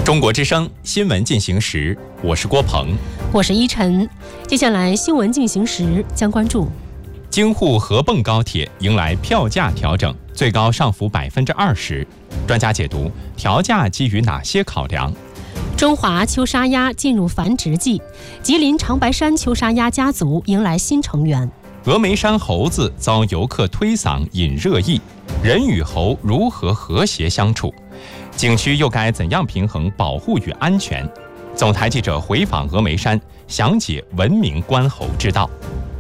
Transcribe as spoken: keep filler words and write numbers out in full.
中国之声新闻进行时，我是郭鹏， 我是依晨。接下来新闻进行时将关注： 京沪合泵高铁迎来票价调整，最高上浮百分之二十。专家解读调价基于哪些考量？ 中华秋沙鸭进入繁殖季，吉林长白山秋沙鸭家族迎来新成员。 峨眉山猴子遭游客推搡引热议，人与猴如何和谐相处？景区又该怎样平衡保护与安全？总台记者回访峨眉山，详解文明观猴之道。